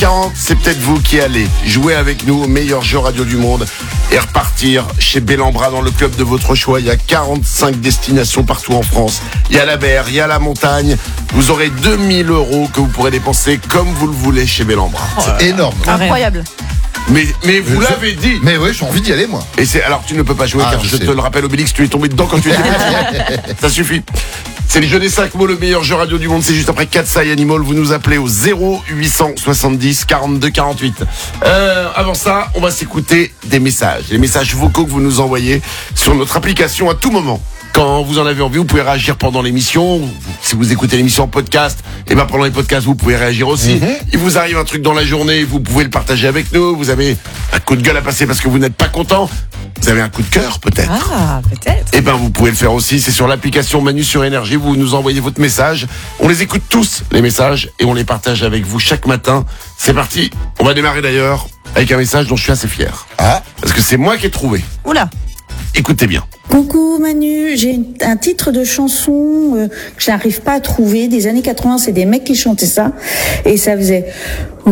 18h40, c'est peut-être vous qui allez jouer avec nous au meilleur jeu radio du monde et repartir chez Bellambra dans le club de votre choix. Il y a 45 destinations partout en France. Il y a la mer, il y a la montagne. Vous aurez 2000 € que vous pourrez dépenser comme vous le voulez chez Bellambra. C'est énorme. Incroyable. Mais vous l'avez dit. Mais oui, j'ai envie d'y aller, moi. Et alors tu ne peux pas jouer car je te le rappelle, Obélix, tu es tombé dedans quand tu étais petit. Ça suffit. C'est les jeux des 5 mots, le meilleur jeu radio du monde. C'est juste après Katsai Animal. Vous nous appelez au 0870 42 48. Avant ça, on va s'écouter des messages. Les messages vocaux que vous nous envoyez sur notre application à tout moment. Quand vous en avez envie, vous pouvez réagir pendant l'émission. Si vous écoutez l'émission en podcast, et ben pendant les podcasts, vous pouvez réagir aussi. Il vous arrive un truc dans la journée, vous pouvez le partager avec nous. Vous avez un coup de gueule à passer parce que vous n'êtes pas content. Vous avez un coup de cœur, peut-être. Ah, peut-être. Eh ben, vous pouvez le faire aussi. C'est sur l'application Manu sur Énergie. Vous nous envoyez votre message. On les écoute tous, les messages, et on les partage avec vous chaque matin. C'est parti. On va démarrer d'ailleurs avec un message dont je suis assez fier. Ah. Parce que c'est moi qui ai trouvé. Oula. Écoutez bien. Coucou Manu, j'ai un titre de chanson que j'arrive pas à trouver. Des années 80, c'est des mecs qui chantaient ça. Et ça faisait...